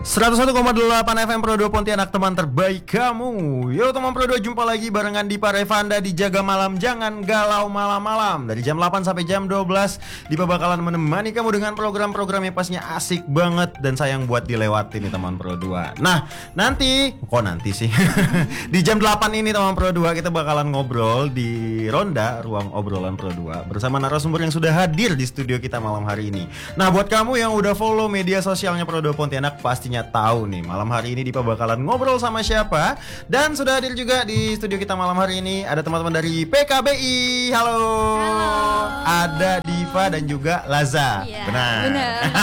101,8 FM Pro 2 Pontianak, teman terbaik kamu. Yo teman Pro 2, jumpa lagi barengan Dipa Revanda di Jaga Malam Jangan Galau Malam-malam. Dari jam 8 sampai jam 12 Dipa bakalan menemani kamu dengan program-program yang pastinya asik banget dan sayang buat dilewati nih teman Pro 2. Nah, nanti sih di jam 8 ini teman Pro 2 kita bakalan ngobrol di Ronda Ruang Obrolan Pro 2 bersama narasumber yang sudah hadir di studio kita malam hari ini. Nah, buat kamu yang udah follow media sosialnya Pro 2 Pontianak pastinya tahu nih malam hari ini Dipa bakalan ngobrol sama siapa. Dan sudah hadir juga di studio kita malam hari ini ada teman-teman dari PKBI. Halo. Ada Diva dan juga Laza. Ya, benar.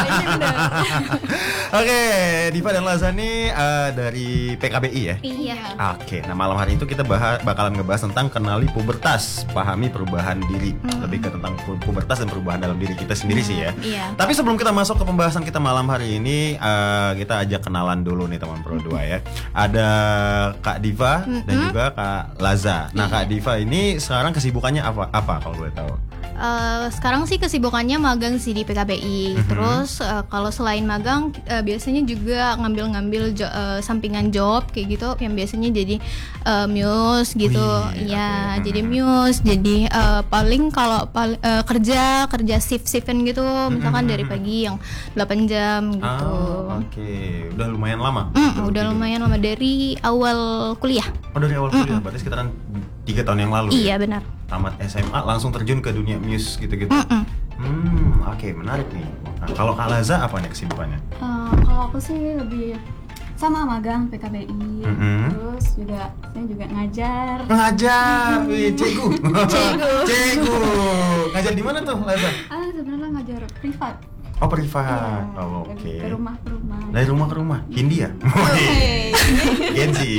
Oke, Diva dan Laza nih dari PKBI ya. Iya. Oke, nah malam hari itu kita bakalan ngebahas tentang kenali pubertas, pahami perubahan diri. Lebih ke tentang pubertas dan perubahan dalam diri kita sendiri sih ya. Iya. Tapi sebelum kita masuk ke pembahasan kita malam hari ini, kita ajak kenalan dulu nih teman Pro 2 ya. Ada Kak Diva dan juga Kak Laza. Nah, Kak Diva ini sekarang kesibukannya apa kalau boleh tahu? Sekarang sih kesibukannya magang sih di PKBI. Terus kalau selain magang biasanya juga ngambil sampingan job kayak gitu yang biasanya jadi muse gitu. Iya, jadi muse. Jadi paling kalau kerja shift-shiftan gitu, misalkan dari pagi yang 8 jam gitu. Oke. Udah lumayan lama. Udah lumayan lama dari awal kuliah. Oh, dari awal kuliah, berarti sekitaran 3 tahun yang lalu. Iya, ya? benar. Tamat SMA langsung terjun ke dunia muse gitu-gitu. Oke, menarik nih. Nah, kalau Kak Laza apa nih kesibukannya? Kalau aku sih lebih sama magang PKBI. Terus juga saya juga ngajar. Wih, cikgu. Ngajar di mana tuh, Laza? Sebenarnya ngajar privat. Oh, privat. Ya, Oke. Ke rumah ke rumah. Dari rumah ke rumah. Hindi ya? Genzi.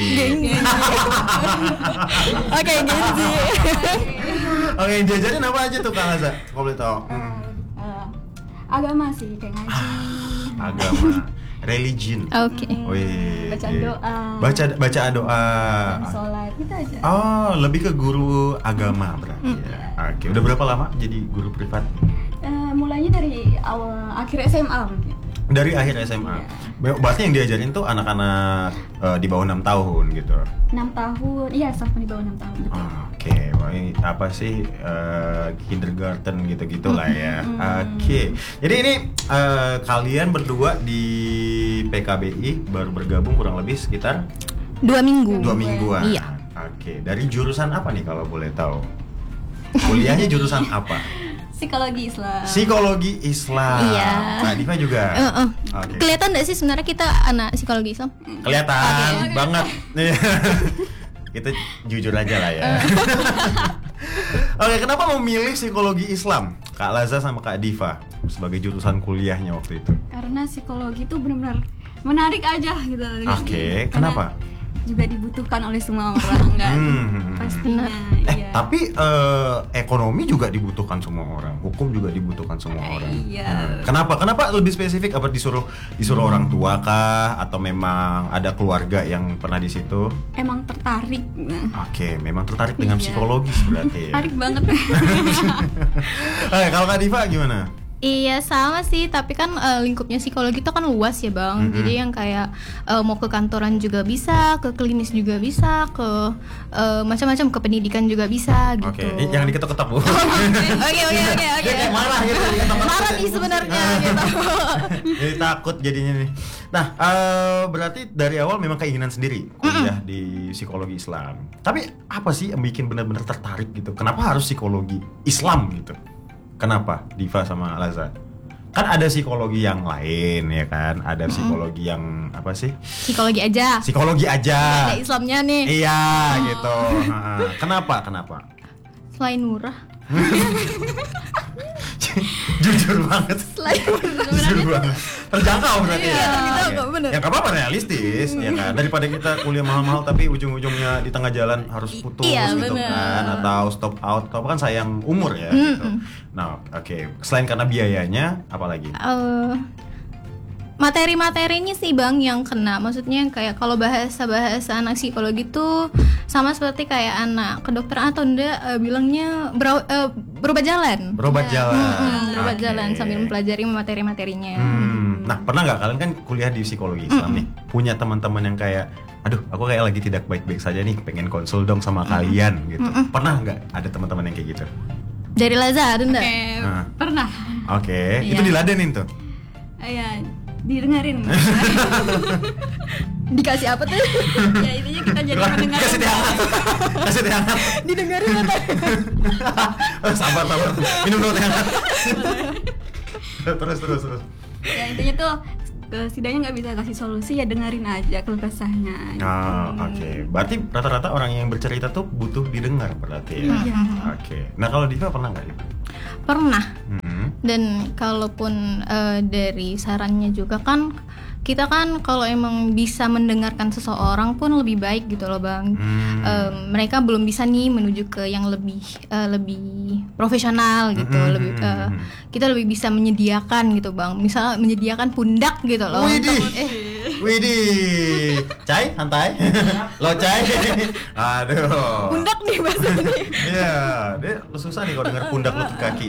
Oke, Genzi. Oke, yang diajarin apa aja tuh Kak Laza? Kalau boleh tahu. Agama sih, kayak ngaji. Agama, religion. Oke. Wih. Baca doa. Baca doa. Sholat, gitu aja. Oh, lebih ke guru agama berarti ya. Oke, udah berapa lama jadi guru privat? Mulainya dari akhir SMA mungkin. Dari akhir SMA. Berarti yang diajarin tuh anak-anak di bawah 6 tahun gitu. 6 tahun, iya sampai di bawah 6 tahun betul. Oke, apa sih kindergarten gitu-gitu lah ya. Oke. Jadi ini kalian berdua di PKBI baru bergabung kurang lebih sekitar 2 minggu. 2 mingguan. Iya. Oke, dari jurusan apa nih kalau boleh tahu? Kuliahnya jurusan apa? Psikologi Islam. Psikologi Islam. Iya. Nah, Diva juga. Oke. Kelihatan nggak sih sebenarnya kita anak psikologi Islam? Kelihatan banget. Kita jujur aja lah ya. Oke, kenapa memilih psikologi Islam, Kak Laza sama Kak Diva sebagai jurusan kuliahnya waktu itu? Karena psikologi itu benar-benar menarik aja gitu. Oke, kenapa? Juga dibutuhkan oleh semua orang kan. Pastinya. Iya. Tapi ekonomi juga dibutuhkan semua orang, hukum juga dibutuhkan semua orang. Iya. Kenapa lebih spesifik? Apa disuruh orang tua kah, atau memang ada keluarga yang pernah di situ? Emang tertarik. Oke, memang tertarik dengan psikologis berarti ya. Tarik banget. Kalau Kak Diva gimana? Iya sama sih, tapi kan lingkupnya psikologi itu kan luas ya Bang. Jadi yang kayak mau ke kantoran juga bisa, ke klinis juga bisa, ke macam-macam, ke pendidikan juga bisa gitu. Oke, jangan diketok-ketok Bu. Oke. Kayak marah gitu. Marah nih sebenarnya gitu. Jadi takut jadinya nih. Nah, berarti dari awal memang keinginan sendiri kuliah di psikologi Islam. Tapi apa sih yang bikin benar-benar tertarik gitu? Kenapa harus psikologi Islam gitu? Kenapa Diva sama Laza? Kan ada psikologi yang lain ya kan? Ada psikologi yang apa sih? Psikologi aja. Ada Islamnya nih. Iya gitu. Kenapa? Selain murah. Jujur banget. Jujur banget. Terjangkau berarti ya. Bener. Ya nggak apa-apa, realistis ya kan. Daripada kita kuliah mahal-mahal tapi ujung-ujungnya di tengah jalan harus putus gitu kan, atau stop out, kalau kan sayang umur ya gitu. Nah, oke. Selain karena biayanya, apa lagi? Materi-materinya sih Bang yang kena. Maksudnya kayak kalau bahasa-bahasa anak psikologi tuh sama seperti kayak anak kedokteran atau enggak bilangnya berobat jalan. Berobat jalan. Berobat jalan sambil mempelajari materi-materinya. Nah, pernah nggak kalian kan kuliah di psikologi Islam nih, punya teman-teman yang kayak, aduh, aku kayak lagi tidak baik-baik saja nih, pengen konsul dong sama kalian gitu. Pernah nggak ada teman-teman yang kayak gitu? Dari Laza ada enggak? Pernah. Oke, Iya. itu diladenin tuh. Ya, didengerin. Dikasih apa tuh? Ya intinya kita jadi mendengar. Kasih teh hangat. Kasih teh hangat. Didengerin apa? Sabar. Minum dulu teh hangat. Terus. Ya intinya tuh setidaknya nggak bisa kasih solusi, ya dengerin aja keluh kesahnya. Oke. Berarti rata-rata orang yang bercerita tuh butuh didengar berarti ya. Iya. Oke. Nah, kalau Diva pernah nggak itu? Pernah. Hmm. Dan kalaupun dari sarannya juga kan, kita kan kalau emang bisa mendengarkan seseorang pun lebih baik gitu loh Bang. Mereka belum bisa nih menuju ke yang lebih profesional gitu. Kita lebih bisa menyediakan gitu Bang. Misalnya menyediakan pundak gitu loh. Widih. Cai, santai. Lo Cai. Aduh. Pundak nih bahasa ini. Iya, dia susah nih kalau denger pundak lutut kaki.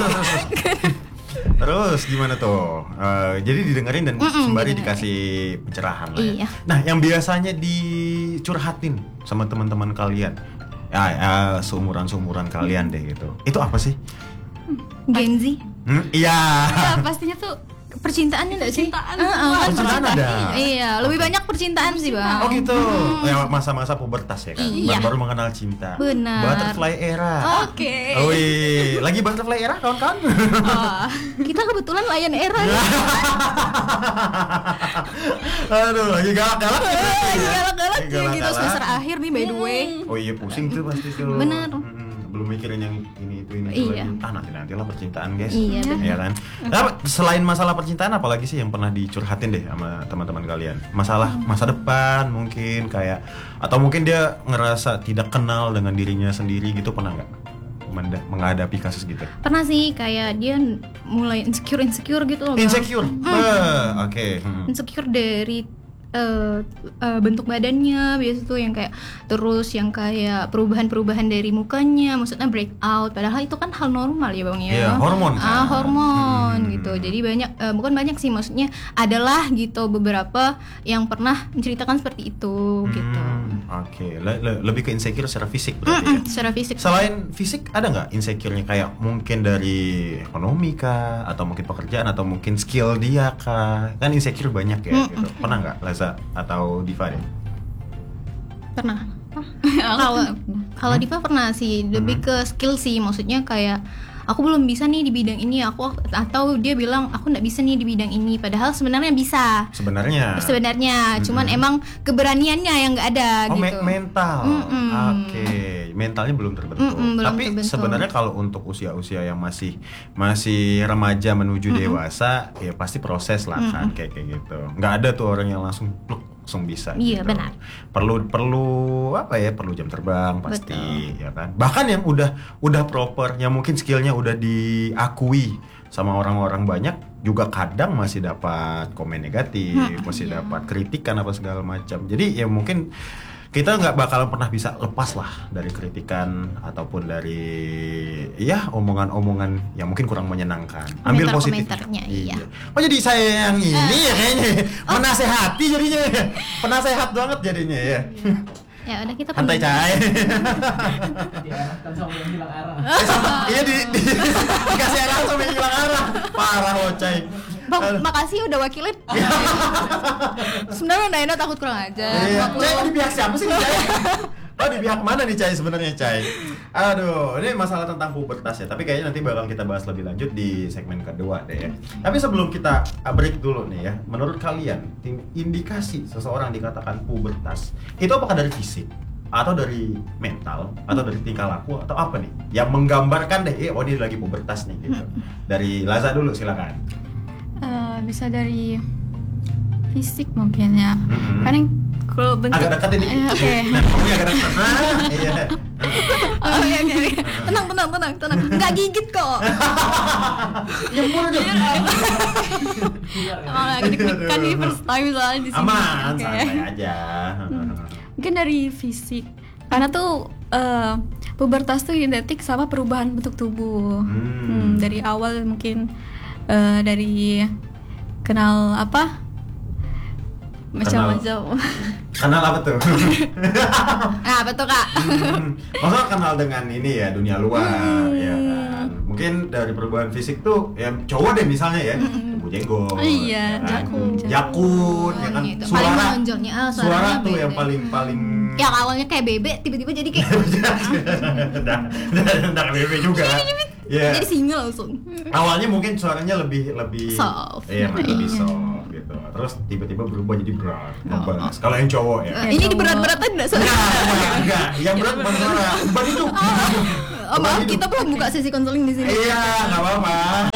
Terus gimana tuh? Jadi didengerin dan sembari dikasih pencerahan lah ya. Iya. Nah, yang biasanya dicurhatin sama teman-teman kalian, ya seumuran kalian deh gitu. Itu apa sih? Gen Z. Iya. Ya, pastinya tuh Percintaannya enggak sih? Percintaan. Percintaan ada. Iya, lebih banyak percintaan sih Bang. Oh gitu. Ya, masa-masa pubertas ya kan. Iya. Baru mengenal cinta. Benar. Butterfly era. Oke. Wih, lagi butterfly era kawan-kawan? Kita kebetulan Lion Era. Aduh, lagi galak-galak. Lagi galak-galak Lagi ya gitu galak-galak. semester akhir nih by the way. Oh iya, pusing tuh pasti tuh. Benar. Belum mikirin yang ini itu Iya. lagi. Nanti lah percintaan guys. Iya, benar. Iya kan. Nah, selain masalah percintaan, apalagi sih yang pernah dicurhatin deh sama teman-teman kalian? Masalah masa depan mungkin kayak, atau mungkin dia ngerasa tidak kenal dengan dirinya sendiri gitu, pernah nggak menghadapi kasus gitu? Pernah sih, kayak dia mulai insecure gitu loh Bang. Insecure. Oke. Insecure dari bentuk badannya biasa tuh, yang kayak terus yang kayak perubahan dari mukanya, maksudnya breakout, padahal itu kan hal normal ya Bang ya. Iya, hormon kan. Hormon gitu. Jadi banyak bukan banyak sih, maksudnya adalah gitu beberapa yang pernah menceritakan seperti itu gitu. Oke. Lebih ke insecure secara fisik berarti ya. Secara fisik. Selain fisik, ada nggak insecure-nya kayak mungkin dari ekonomi kah, atau mungkin pekerjaan, atau mungkin skill dia kah? Kan insecure banyak ya gitu. Pernah nggak Laza atau Diva deh? Pernah. Kalau Diva pernah sih, lebih ke skill sih, maksudnya kayak aku belum bisa nih di bidang ini, atau dia bilang aku nggak bisa nih di bidang ini, padahal sebenarnya bisa. Sebenarnya, cuman emang keberaniannya yang nggak ada gitu. Mental. Oke, mentalnya belum terbentuk. Belum Tapi terbentuk. sebenarnya kalau untuk usia-usia yang masih remaja menuju dewasa, ya pasti proses lah kan kayak gitu. Nggak ada tuh orang yang langsung bisa. Iya, gitu. benar. Perlu apa ya? Perlu jam terbang pasti, ya kan. Bahkan yang udah proper, yang mungkin skillnya udah diakui sama orang-orang banyak, juga kadang masih dapat komen negatif, masih dapat kritikan apa segala macam. Jadi ya mungkin kita nggak bakalan pernah bisa lepas lah dari kritikan ataupun dari ya omongan-omongan yang mungkin kurang menyenangkan. Ambil positif. Komentarnya, iya. Oh, jadi saya yang ini ya kayaknya menasehati jadinya, penasehat banget jadinya ya. Ya udah, kita Santai Cai. Diarahkan sama yang hilang arah. Iya dikasih arah sama yang hilang arah. Parah lo Cai. Bang, makasih udah wakilin. Sebenarnya Naina takut kurang ajar. Iya. Cai, di pihak siapa sih Cai? Oh, di pihak mana nih Cai sebenarnya Cai? Aduh, ini masalah tentang pubertas ya. Tapi kayaknya nanti bakal kita bahas lebih lanjut di segmen kedua deh ya. Tapi sebelum kita break dulu nih ya, menurut kalian indikasi seseorang dikatakan pubertas itu apakah dari fisik, atau dari mental, atau dari tingkah laku, atau apa nih yang menggambarkan deh, oh dia lagi pubertas nih gitu? Dari Laza dulu silakan. Bisa dari fisik mungkin ya. Kan kalau bentuk Agak dekat ini. Oke. Nah, kamu agak dekat. Iya. Oh iya, tenang. Nggak gigit kok. Nyembur aja. Emang lagi deg-degan nih first time soalnya di sini. Aman, Oke. santai aja. Mungkin dari fisik. Karena tuh pubertas tuh identik sama perubahan bentuk tubuh. Dari awal mungkin dari Kenal apa? Macam-macam. Kenal apa tuh? Nah, apa tuh Kak? Masa kenal dengan ini ya dunia luar ya kan. Mungkin dari perubahan fisik tuh ya cowok deh misalnya ya, tumbuh jenggot. Iya, ya kan? jakun. Jakun ya kan. Gitu. Paling menonjolnya Suara suaranya tuh beda. yang paling Yang awalnya kayak bebek, tiba-tiba jadi kayak Udah bebe juga. Ya. jadi single langsung. Awalnya mungkin suaranya lebih Soft. Iya, lebih Iya. soft gitu. Terus tiba-tiba berubah jadi berat, ngebas. Kalau yang cowok ya. Ini diberat-beratan enggak suara? Enggak. Yang berat bukan suara, beban itu. Oh, maaf, kita belum buka sesi konseling di sini. Iya, nggak apa-apa.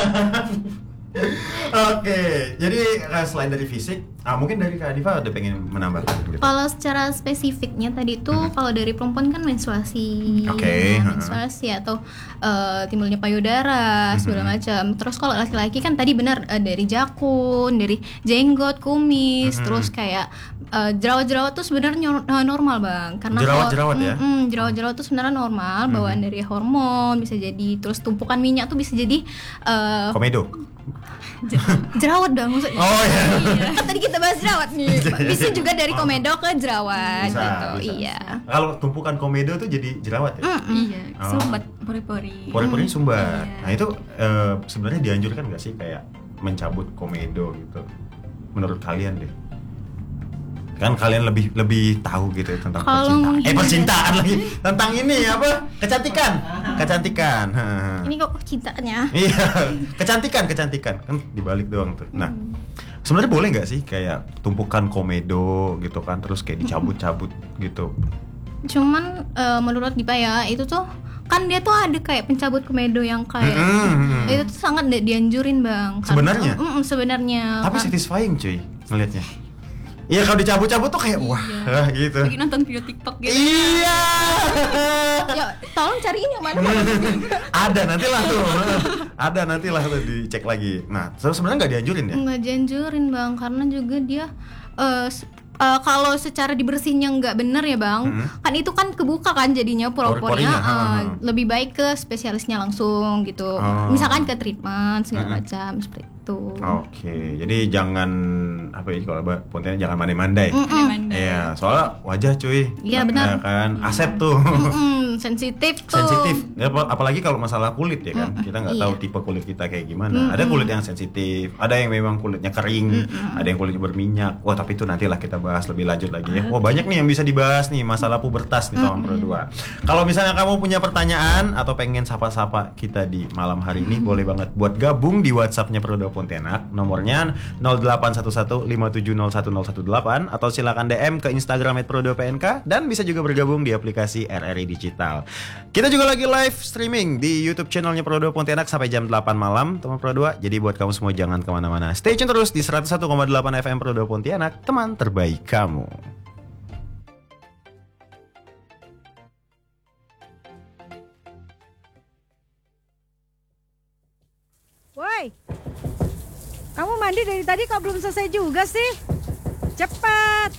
Oke, jadi selain dari fisik, mungkin dari Kak Diva ada pengen menambahkan gitu. Kalau secara spesifiknya tadi tuh kalau dari perempuan kan menstruasi, Oke, menstruasi atau timbulnya payudara segala macam. Terus kalau laki-laki kan tadi benar dari jakun, dari jenggot, kumis, terus kayak jerawat-jerawat tuh sebenarnya normal bang, karena Jerawat-jerawat ya? Jerawat-jerawat tuh sebenarnya normal, bawaan dari hormon bisa jadi, terus tumpukan minyak tuh bisa jadi Komedo. jerawat dong maksudnya. Oh iya. Kan tadi kita bahas jerawat nih. Bisa juga dari komedo ke jerawat gitu. Bisa. Iya. Kalau tumpukan komedo tuh jadi jerawat ya? Iya, Oh. sumbat pori-pori. Pori-porinya sumbat. Iya. Nah itu sebenarnya dianjurkan nggak sih kayak mencabut komedo gitu? Menurut kalian deh? Kan kalian lebih tahu gitu ya tentang Kalau percintaan. Percintaan lagi. Tentang ini apa? Kecantikan. Ini kok cintanya? Iya, kecantikan kan dibalik doang tuh. Nah, sebenarnya boleh nggak sih kayak tumpukan komedo gitu kan, terus kayak dicabut-cabut gitu? Cuman menurut Dipa ya itu tuh kan dia tuh ada kayak pencabut komedo yang kayak itu tuh sangat dianjurin bang. Sebenarnya? Sebenarnya. Tapi satisfying cuy ngelihatnya. Iya kalau dicabut-cabut tuh kayak wah gitu. Lagi nonton video TikTok gitu. Iya. Ya, tolong cariin yang mana? Ada nantilah tuh dicek lagi. Nah, sebenarnya nggak dianjurin ya? Nggak dianjurin bang, karena juga dia kalau secara dibersihinnya nggak bener ya bang, kan itu kan kebuka kan jadinya pori-porinya. Pori-porinya, Lebih baik ke spesialisnya langsung gitu. Misalkan ke treatment segala macam seperti itu. Oke, jadi jangan apa ya kalau Pontianak jangan mandai-mandai. Iya, soalnya wajah cuy. Iya, benar. Ya kan, asep tuh. Sensitif tuh. Sensitif. Ya, apalagi kalau masalah kulit ya kan. Kita nggak tahu Iya. tipe kulit kita kayak gimana. Ada kulit yang sensitif, ada yang memang kulitnya kering, ada yang kulitnya berminyak. Wah, tapi itu nantilah kita bahas lebih lanjut lagi ya. Wah, banyak nih yang bisa dibahas nih masalah pubertas nih sama Pro 2. Kalau misalnya kamu punya pertanyaan atau pengen sapa-sapa kita di malam hari ini, boleh banget buat gabung di WhatsApp-nya Pro 2 Pontianak. Nomornya 081157010118 atau silakan DM ke Instagram @pro2pnk dan bisa juga bergabung di aplikasi RRI Digital. Kita juga lagi live streaming di YouTube channelnya Pro 2 Pontianak sampai jam 8 malam, teman Pro 2. Jadi buat kamu semua jangan kemana-mana. Stay tune terus di 101,8 FM Pro 2 Pontianak, teman terbaik kamu. Woi, kamu mandi dari tadi kok belum selesai juga sih? Cepat.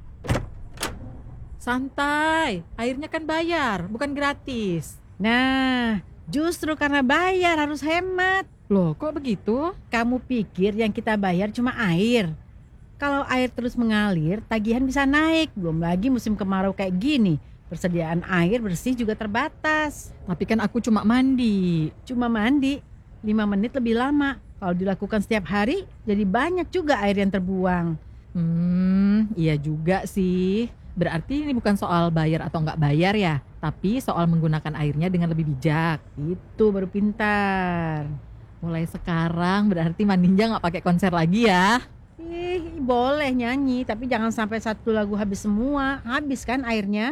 Santai, airnya kan bayar, bukan gratis. Nah, justru karena bayar harus hemat. Loh, kok begitu? Kamu pikir yang kita bayar cuma air? Kalau air terus mengalir, tagihan bisa naik. Belum lagi musim kemarau kayak gini. Persediaan air bersih juga terbatas. Tapi kan aku cuma mandi. Cuma mandi, 5 menit lebih lama. Kalau dilakukan setiap hari, jadi banyak juga air yang terbuang. Iya juga sih. Berarti ini bukan soal bayar atau nggak bayar ya, tapi soal menggunakan airnya dengan lebih bijak. Itu baru pintar. Mulai sekarang berarti mandinya nggak pakai konser lagi ya. Boleh nyanyi, tapi jangan sampai satu lagu habis semua. Habis kan airnya?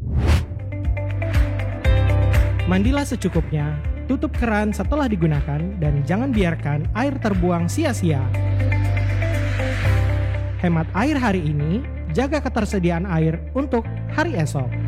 Mandilah secukupnya, tutup keran setelah digunakan, dan jangan biarkan air terbuang sia-sia. Hemat air hari ini, jaga ketersediaan air untuk hari esok.